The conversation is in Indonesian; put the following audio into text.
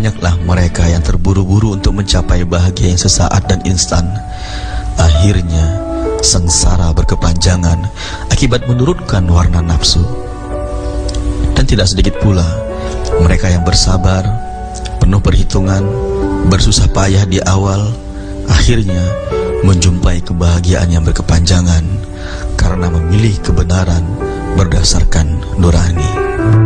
banyaklah mereka yang terburu-buru untuk mencapai bahagia yang sesaat dan instan. Akhirnya sengsara berkepanjangan akibat menurutkan warna nafsu. Dan tidak sedikit pula mereka yang bersabar, penuh perhitungan, bersusah payah di awal, akhirnya menjumpai kebahagiaan yang berkepanjangan karena memilih kebenaran berdasarkan nurani.